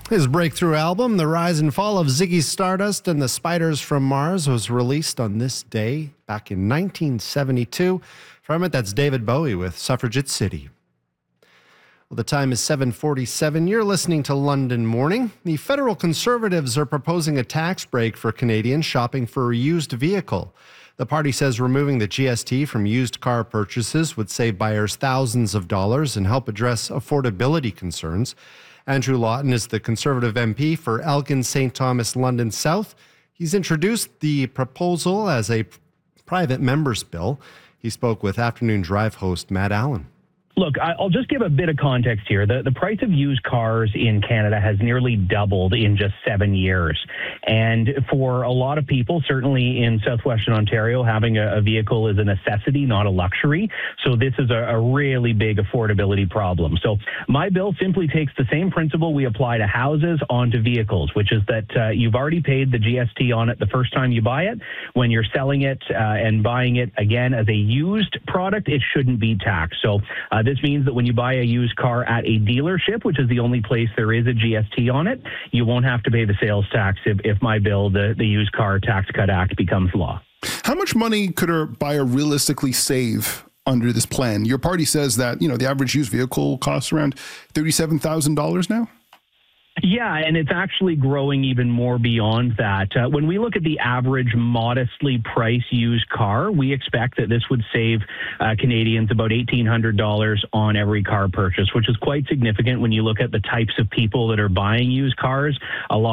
His breakthrough album, The Rise and Fall of Ziggy Stardust and the Spiders from Mars, was released on this day back in 1972. From it, that's David Bowie with Suffragette City. Well, the time is 7:47. You're listening to London Morning. The federal Conservatives are proposing a tax break for Canadians shopping for a used vehicle. The party says removing the GST from used car purchases would save buyers thousands of dollars and help address affordability concerns. Andrew Lawton is the Conservative MP for Elgin St. Thomas London South. He's introduced the proposal as a private member's bill. He spoke with Afternoon Drive host Matt Allen. Look, I'll just give a bit of context here. The price of used cars in Canada has nearly doubled in just 7 years. And for a lot of people, certainly in southwestern Ontario, having a vehicle is a necessity, not a luxury. So this is a really big affordability problem. So my bill simply takes the same principle we apply to houses onto vehicles, which is that you've already paid the GST on it the first time you buy it. When you're selling it and buying it again as a used product, it shouldn't be taxed. So this means that when you buy a used car at a dealership, which is the only place there is a GST on it, you won't have to pay the sales tax if my bill, the Used Car Tax Cut Act, becomes law. How much money could a buyer realistically save under this plan? Your party says that, the average used vehicle costs around $37,000 now? Yeah, and it's actually growing even more beyond that. When we look at the average modestly priced used car, we expect that this would save Canadians about $1,800 on every car purchase, which is quite significant when you look at the types of people that are buying used cars. A lot